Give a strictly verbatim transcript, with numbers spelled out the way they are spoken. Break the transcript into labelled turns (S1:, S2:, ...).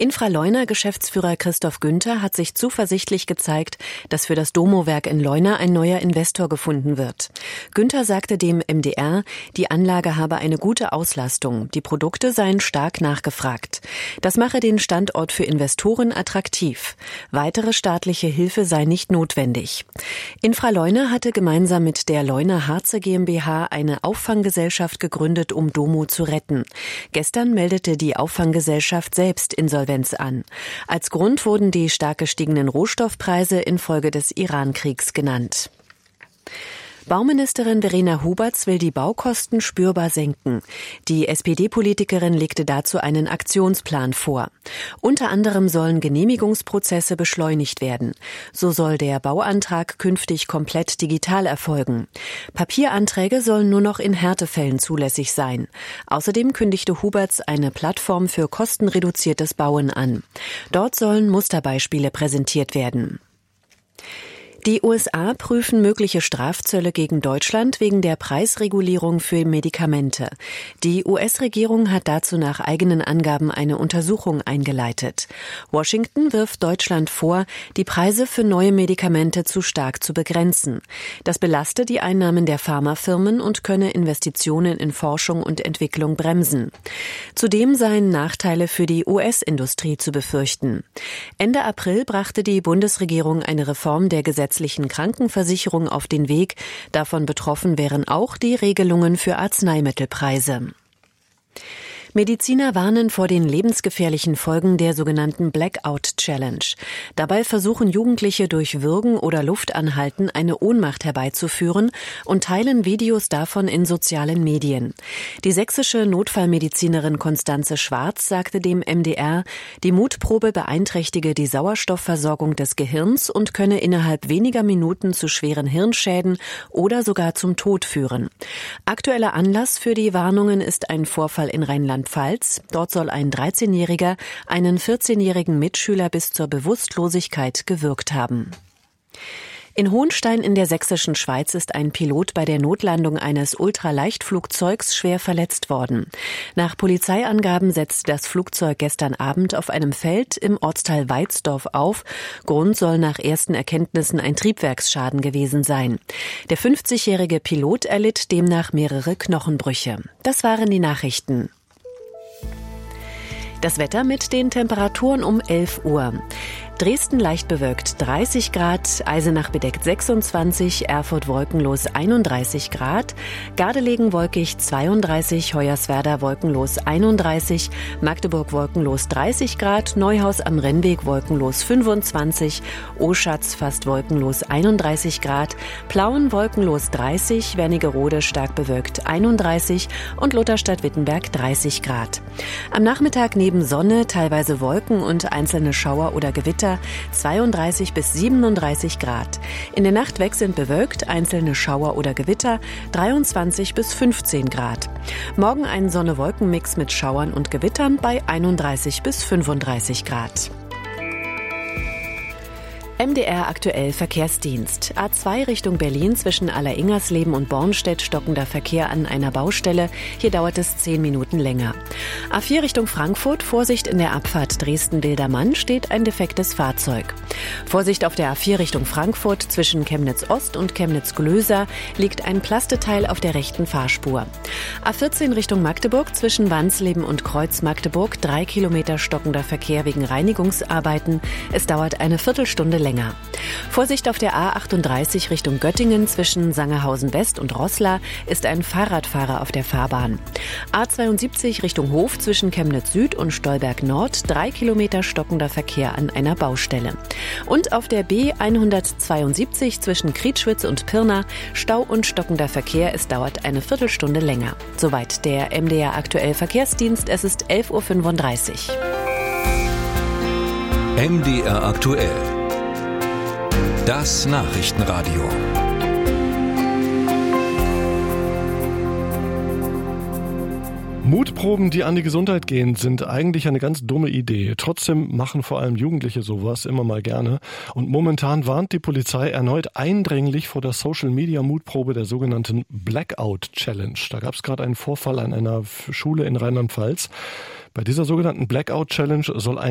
S1: Infraleuna-Geschäftsführer Christoph Günther hat sich zuversichtlich gezeigt, dass für das Domo-Werk in Leuna ein neuer Investor gefunden wird. Günther sagte dem M D R, die Anlage habe eine gute Auslastung, die Produkte seien stark nachgefragt. Das mache den Standort für Investoren attraktiv. Weitere staatliche Hilfe sei nicht notwendig. Infraleuna hatte gemeinsam mit der Leuna Harze GmbH eine Auffanggesellschaft gegründet, um Domo zu retten. Gestern meldete die Auffanggesellschaft selbst Insolvenz an. Als Grund wurden die stark gestiegenen Rohstoffpreise infolge des Iran-Kriegs genannt. Bauministerin Verena Huberts will die Baukosten spürbar senken. Die S P D-Politikerin legte dazu einen Aktionsplan vor. Unter anderem sollen Genehmigungsprozesse beschleunigt werden. So soll der Bauantrag künftig komplett digital erfolgen. Papieranträge sollen nur noch in Härtefällen zulässig sein. Außerdem kündigte Huberts eine Plattform für kostenreduziertes Bauen an. Dort sollen Musterbeispiele präsentiert werden. Die U S A prüfen mögliche Strafzölle gegen Deutschland wegen der Preisregulierung für Medikamente. Die U S-Regierung hat dazu nach eigenen Angaben eine Untersuchung eingeleitet. Washington wirft Deutschland vor, die Preise für neue Medikamente zu stark zu begrenzen. Das belaste die Einnahmen der Pharmafirmen und könne Investitionen in Forschung und Entwicklung bremsen. Zudem seien Nachteile für die U S-Industrie zu befürchten. Ende April brachte die Bundesregierung eine Reform der Gesetzgebung Krankenversicherung auf den Weg. Davon betroffen wären auch die Regelungen für Arzneimittelpreise. Mediziner warnen vor den lebensgefährlichen Folgen der sogenannten Blackout-Challenge. Dabei versuchen Jugendliche durch Würgen oder Luftanhalten eine Ohnmacht herbeizuführen und teilen Videos davon in sozialen Medien. Die sächsische Notfallmedizinerin Konstanze Schwarz sagte dem M D R, die Mutprobe beeinträchtige die Sauerstoffversorgung des Gehirns und könne innerhalb weniger Minuten zu schweren Hirnschäden oder sogar zum Tod führen. Aktueller Anlass für die Warnungen ist ein Vorfall in Rheinland-Pfalz. Dort soll ein dreizehnjähriger einen vierzehnjährigen Mitschüler bis zur Bewusstlosigkeit gewürgt haben. In Hohenstein in der sächsischen Schweiz ist ein Pilot bei der Notlandung eines Ultraleichtflugzeugs schwer verletzt worden. Nach Polizeiangaben setzte das Flugzeug gestern Abend auf einem Feld im Ortsteil Weizdorf auf. Grund soll nach ersten Erkenntnissen ein Triebwerksschaden gewesen sein. Der fünfzigjährige Pilot erlitt demnach mehrere Knochenbrüche. Das waren die Nachrichten. Das Wetter mit den Temperaturen um elf Uhr. Dresden leicht bewölkt dreißig Grad, Eisenach bedeckt sechsundzwanzig, Erfurt wolkenlos einunddreißig Grad, Gardelegen wolkig zweiunddreißig, Hoyerswerda wolkenlos einunddreißig, Magdeburg wolkenlos dreißig Grad, Neuhaus am Rennweg wolkenlos fünfundzwanzig, Oschatz fast wolkenlos einunddreißig Grad, Plauen wolkenlos dreißig, Wernigerode stark bewölkt einunddreißig und Lutherstadt-Wittenberg dreißig Grad. Am Nachmittag neben Sonne, teilweise Wolken und einzelne Schauer oder Gewitter zweiunddreißig bis siebenunddreißig Grad. In der Nacht wechselnd bewölkt, einzelne Schauer oder Gewitter, dreiundzwanzig bis fünfzehn Grad. Morgen ein Sonne-Wolken-Mix mit Schauern und Gewittern bei einunddreißig bis fünfunddreißig Grad. M D R aktuell Verkehrsdienst. A zwei Richtung Berlin zwischen Allereingersleben und Bornstedt stockender Verkehr an einer Baustelle. Hier dauert es zehn Minuten länger. A vier Richtung Frankfurt, Vorsicht in der Abfahrt Dresden-Bildermann, steht ein defektes Fahrzeug. Vorsicht auf der A vier Richtung Frankfurt zwischen Chemnitz-Ost und Chemnitz-Glöser liegt ein Plasteteil auf der rechten Fahrspur. A vierzehn Richtung Magdeburg zwischen Wansleben und Kreuz Magdeburg, drei Kilometer stockender Verkehr wegen Reinigungsarbeiten. Es dauert eine Viertelstunde länger. Vorsicht auf der A achtunddreißig Richtung Göttingen zwischen Sangerhausen West und Roßla ist ein Fahrradfahrer auf der Fahrbahn. A zweiundsiebzig Richtung Hof zwischen Chemnitz Süd und Stolberg Nord, drei Kilometer stockender Verkehr an einer Baustelle. Und auf der B hundertzweiundsiebzig zwischen Krietschwitz und Pirna, Stau und stockender Verkehr, es dauert eine Viertelstunde länger. Soweit der M D R aktuell Verkehrsdienst, es ist elf Uhr fünfunddreißig.
S2: M D R aktuell. Das Nachrichtenradio.
S3: Mutproben, die an die Gesundheit gehen, sind eigentlich eine ganz dumme Idee. Trotzdem machen vor allem Jugendliche sowas immer mal gerne. Und momentan warnt die Polizei erneut eindringlich vor der Social-Media-Mutprobe der sogenannten Blackout-Challenge. Da gab es gerade einen Vorfall an einer Schule in Rheinland-Pfalz. Bei dieser sogenannten Blackout-Challenge soll ein